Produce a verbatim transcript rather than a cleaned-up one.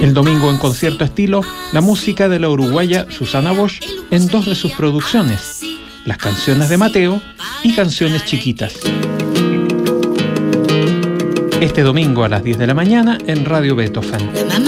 El domingo en Concierto Estilo, la música de la uruguaya Susana Bosch en dos de sus producciones, Las canciones de Mateo y Canciones chiquitas. Este domingo a las diez de la mañana en Radio Beethoven.